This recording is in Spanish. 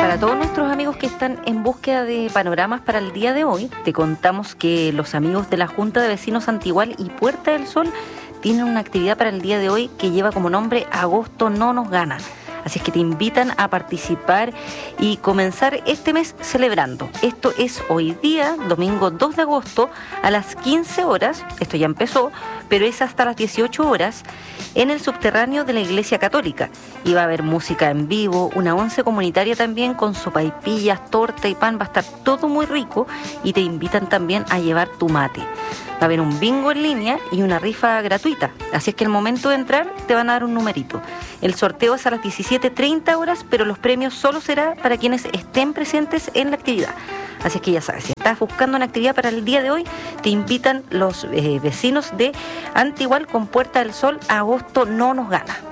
Para todos nuestros amigos que están en búsqueda de panoramas para el día de hoy, te contamos que los amigos de la Junta de Vecinos Antigual y Puerta del Sol tienen una actividad para el día de hoy que lleva como nombre Agosto no nos gana. Así es que te invitan a participar y comenzar este mes celebrando. Esto es hoy día, domingo 2 de agosto, a las 15 horas. Esto ya empezó, pero es hasta las 18 horas en el subterráneo de la Iglesia Católica. Y va a haber música en vivo, una once comunitaria también con sopaipillas, torta y pan. Va a estar todo muy rico y te invitan también a llevar tu mate. Va a haber un bingo en línea y una rifa gratuita. Así es que al momento de entrar te van a dar un numerito. El sorteo es a las 17:30 horas, pero los premios solo será para quienes estén presentes en la actividad. Así es que ya sabes, si estás buscando una actividad para el día de hoy, te invitan los vecinos de Antigual con Puerta del Sol. Agosto no nos gana.